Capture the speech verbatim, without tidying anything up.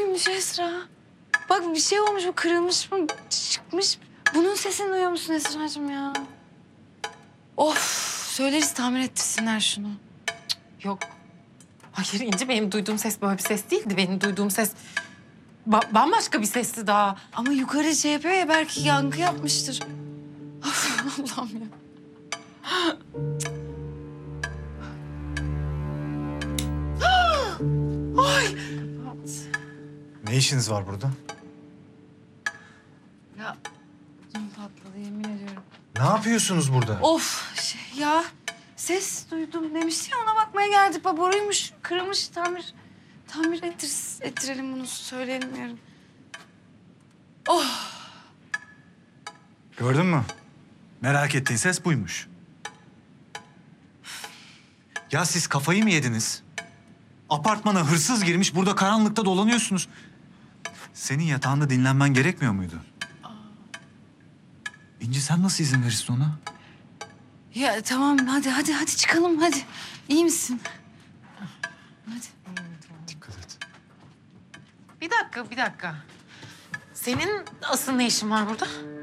dönmüş Esra. Bak bir şey olmuş, bu kırılmış mı, çıkmış. Bunun sesini duyuyor musun Esra'cığım ya? Of, söyleriz tamir ettirsinler şunu. Yok. Hayır İnci, benim duyduğum ses böyle bir ses değildi. Benim duyduğum ses ba- bambaşka bir sesti daha. Ama yukarı şey yapıyor ya, belki yankı yapmıştır. Of, Allah'ım ya. Ay! Ne işiniz var burada? Ya ödüm patladı yemin ediyorum. Ne yapıyorsunuz burada? Of şey ya, ses duydum demişti ya, ona bakmaya geldik. Bak boruymuş, kırılmış, tamir tamir ettir, ettirelim bunu, söyleyelim yarın. Oh! Gördün mü? Merak ettiğin ses buymuş. Ya siz kafayı mı yediniz? Apartmana hırsız girmiş, burada karanlıkta dolanıyorsunuz. Senin yatağında dinlenmen gerekmiyor muydu? İnci, sen nasıl izin verirsin ona? Ya tamam, hadi hadi hadi çıkalım hadi. İyi misin? Hadi. Dikkat et. Bir dakika, bir dakika. Senin asıl ne işin var burada?